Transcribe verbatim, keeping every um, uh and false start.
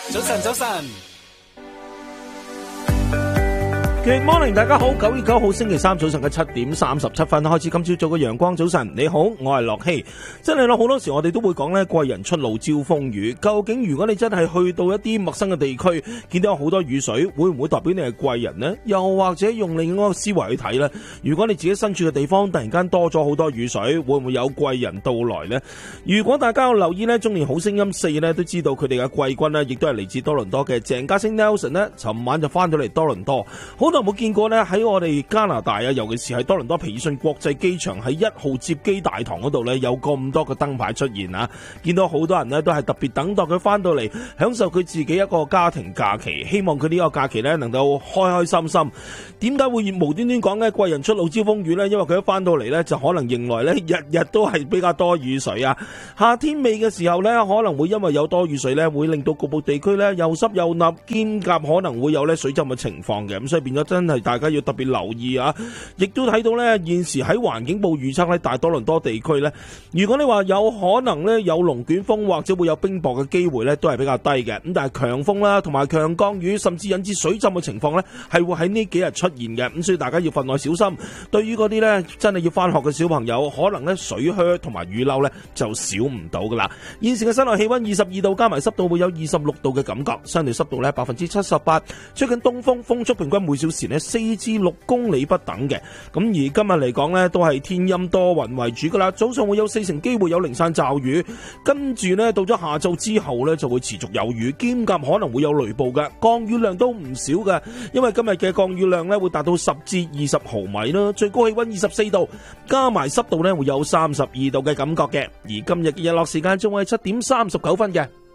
早晨，早晨。 Good morning， 大家好，九月九號星期三早上嘅七點三十七分開始，今朝早嘅陽光早晨，你好，我係樂希。真係咯，好多時我哋都會講咧，貴人出路招風雨。究竟如果你真係去到一啲陌生嘅地區，見到有好多雨水，會唔會代表你係貴人呢？又或者用另一個思維去睇呢？如果你自己身處嘅地方突然間多咗好多雨水，會唔會有貴人到來呢？如果大家有留意呢，中年好聲音四呢都知道佢哋嘅貴軍呢，亦都係嚟自多倫多嘅鄭家星 Nelson 呢，尋晚就翻到嚟多倫多。好多人冇見過呢，喺我哋加拿大啊，尤其是喺多倫多皮爾遜國際機場喺一號接機大堂嗰度呢，有咁多個燈牌出現啊！見到好多人呢，都係特別等待佢翻到嚟，享受佢自己一個家庭假期，希望佢呢個假期呢，能夠開開心心。點解會無端端講呢？貴人出路招風雨呢？因為佢一翻到嚟呢，就可能迎來呢日日都係比較多雨水啊！夏天尾嘅時候呢，可能會因為有多雨水呢，會令到局部地區呢又濕又膩，兼夾可能會有呢水浸嘅情況嘅，咁所以變咗真係大家要特別留意啊！亦都睇到呢，現時喺環境部預測呢，大多倫多地區呢，如果你話有可能呢，有龍捲風或者會有冰雹嘅機會呢，都係比較低嘅。咁但係強風啦，同埋強降雨，甚至引致水浸嘅情況呢，係會喺呢幾日出現嘅。咁所以大家要分外小心。對於嗰啲呢，真係要翻學嘅小朋友，可能呢水靴同埋雨褸呢，就少唔到噶啦。現時嘅室內氣溫二十二度，加埋濕度會有二十六度嘅感覺，相對濕度呢百分之七十八，吹緊東風，風速平均每小時呢四至六公里不等嘅。咁而今日嚟講呢，都係天陰多雲為主噶啦，早上會有四成機會有零散驟雨，跟住呢，到咗下晝之後呢，就會持續有雨，兼夾可能會有雷暴嘅，降雨量都唔少嘅，因為今日嘅降雨量呢，會達到十至二十毫米啦，最高氣溫二十四度，加埋濕度呢，會有三十二度嘅感覺嘅，而今日嘅日落時間仲係七點三十九分嘅。